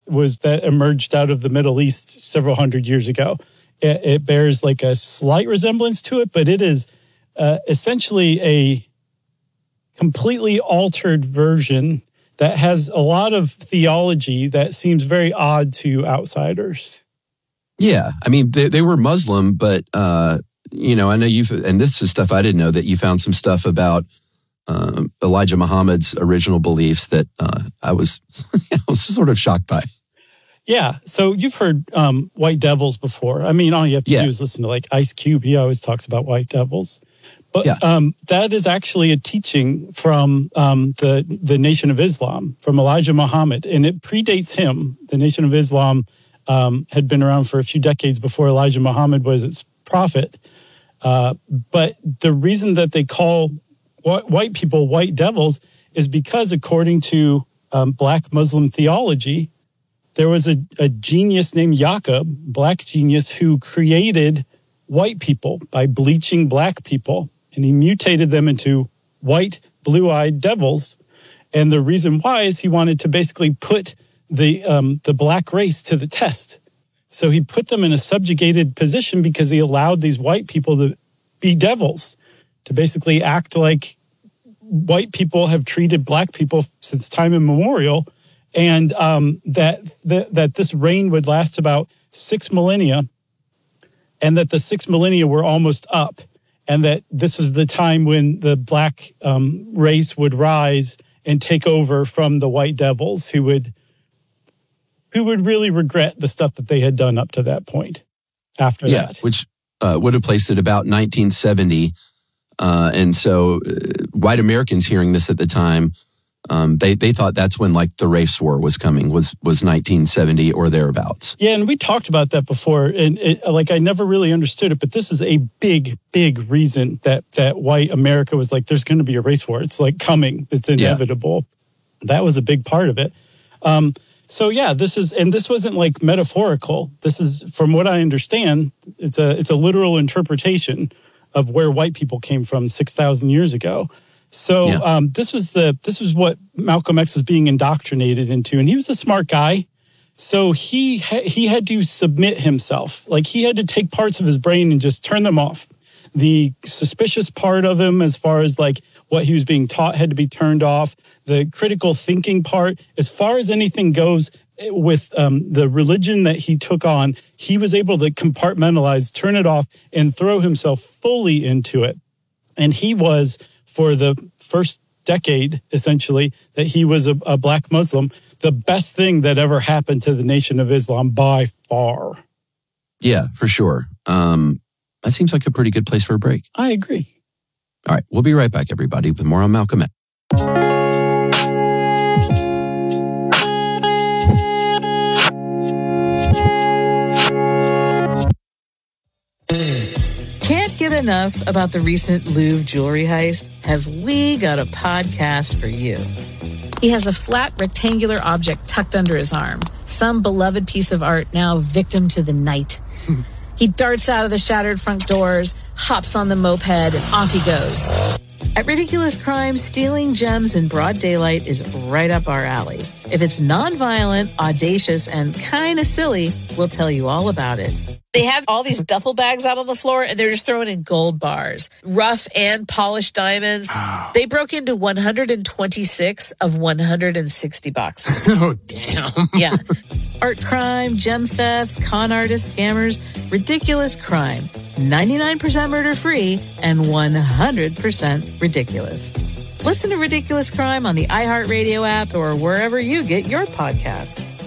that emerged out of the Middle East several hundred years ago. It bears like a slight resemblance to it, but it is essentially a completely altered version that has a lot of theology that seems very odd to outsiders. Yeah, I mean, they were Muslim, but, I know and this is stuff I didn't know, that you found some stuff about Elijah Muhammad's original beliefs that I was sort of shocked by. Yeah, so you've heard white devils before. I mean, all you have to do is listen to like Ice Cube. He always talks about white devils. But that is actually a teaching from the Nation of Islam, from Elijah Muhammad, and it predates him. The Nation of Islam had been around for a few decades before Elijah Muhammad was its prophet. But the reason that they call white people white devils is because, according to Black Muslim theology, there was a genius named Yaqub, black genius, who created white people by bleaching black people. And he mutated them into white, blue-eyed devils. And the reason why is he wanted to basically put the black race to the test. So he put them in a subjugated position because he allowed these white people to be devils, to basically act like white people have treated black people since time immemorial, and that this reign would last about 6 millennia, and that the 6 millennia were almost up. And that this was the time when the black race would rise and take over from the white devils, who would really regret the stuff that they had done up to that point. After that, which would have placed it about 1970, and so white Americans hearing this at the time, they thought that's when like the race war was coming, was 1970 or thereabouts. Yeah, and we talked about that before, and I never really understood it, but this is a big reason that white America was like, there's going to be a race war. It's like coming. It's inevitable. Yeah. That was a big part of it. This wasn't like metaphorical. This is, from what I understand, it's a literal interpretation of where white people came from 6,000 years ago. So this was what Malcolm X was being indoctrinated into, and he was a smart guy. So he had to submit himself. Like, he had to take parts of his brain and just turn them off. The suspicious part of him, as far as like what he was being taught, had to be turned off. The critical thinking part, as far as anything goes with the religion that he took on, he was able to compartmentalize, turn it off, and throw himself fully into it. And he was, for the first decade, essentially, that he was a black Muslim, the best thing that ever happened to the Nation of Islam by far. Yeah, for sure. That seems like a pretty good place for a break. I agree. All right, we'll be right back, everybody, with more on Malcolm X. Can't get enough about the recent Louvre jewelry heist? Have we got a podcast for you? He has a flat, rectangular object tucked under his arm. Some beloved piece of art now victim to the night. He darts out of the shattered front doors, hops on the moped, and off he goes. At Ridiculous Crime, stealing gems in broad daylight is right up our alley. If it's nonviolent, audacious, and kind of silly, we'll tell you all about it. They have all these duffel bags out on the floor, and they're just throwing in gold bars, rough and polished diamonds. Oh. They broke into 126 of 160 boxes. Oh, damn. Yeah. Art crime, gem thefts, con artists, scammers, ridiculous crime. 99% murder-free and 100% ridiculous. Listen to Ridiculous Crime on the iHeartRadio app or wherever you get your podcasts.